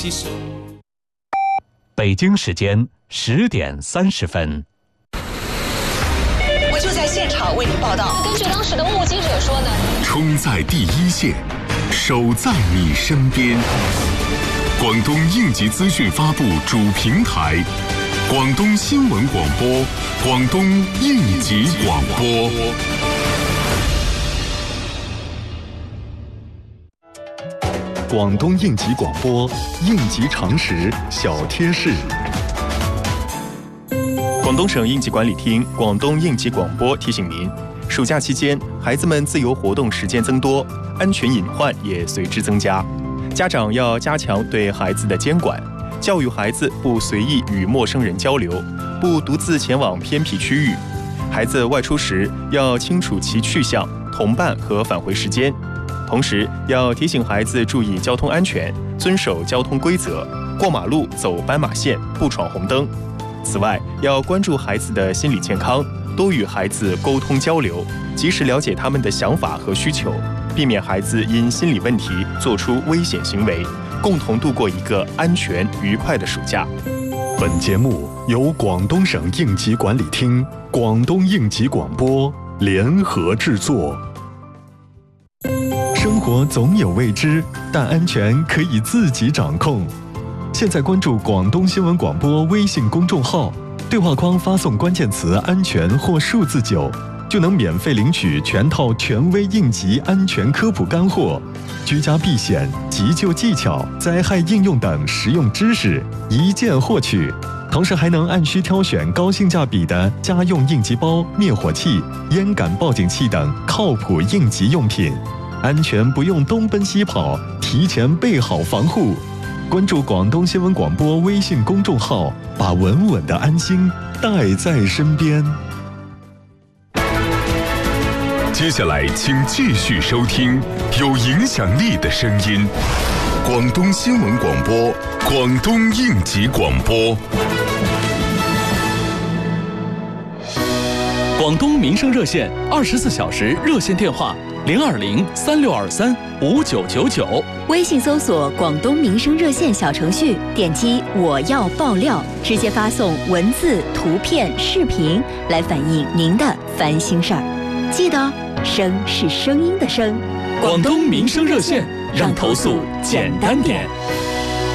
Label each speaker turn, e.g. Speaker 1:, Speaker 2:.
Speaker 1: 北京时间10点30分。
Speaker 2: 我就在现场为您报道。
Speaker 3: 根据当时的目击者说呢，
Speaker 4: 冲在第一线，守在你身边。广东应急资讯发布主平台，广东新闻广播，广东应急广播。
Speaker 5: 广东应急广播，应急常识小贴士。
Speaker 6: 广东省应急管理厅、广东应急广播提醒您：暑假期间，孩子们自由活动时间增多，安全隐患也随之增加。家长要加强对孩子的监管，教育孩子不随意与陌生人交流，不独自前往偏僻区域。孩子外出时要清楚其去向、同伴和返回时间。同时，要提醒孩子注意交通安全，遵守交通规则，过马路走斑马线，不闯红灯。此外，要关注孩子的心理健康，多与孩子沟通交流，及时了解他们的想法和需求，避免孩子因心理问题做出危险行为，共同度过一个安全愉快的暑假。
Speaker 5: 本节目由广东省应急管理厅、广东应急广播联合制作。生活总有未知，但安全可以自己掌控。现在关注广东新闻广播微信公众号，对话框发送关键词“安全”或数字9，就能免费领取全套权威应急安全科普干货、居家避险、急救技巧、灾害应用等实用知识，一键获取。同时还能按需挑选高性价比的家用应急包、灭火器、烟感报警器等靠谱应急用品。安全不用东奔西跑，提前备好防护。关注广东新闻广播微信公众号，把稳稳的安心带在身边。
Speaker 4: 接下来，请继续收听有影响力的声音——广东新闻广播，广东应急广播。
Speaker 1: 广东民生热线24小时热线电话02036235999，
Speaker 7: 微信搜索广东民生热线小程序，点击我要爆料，直接发送文字、图片、视频来反映您的烦心事儿。记得声是声音的声。
Speaker 1: 广东民生热线，让投诉简单点。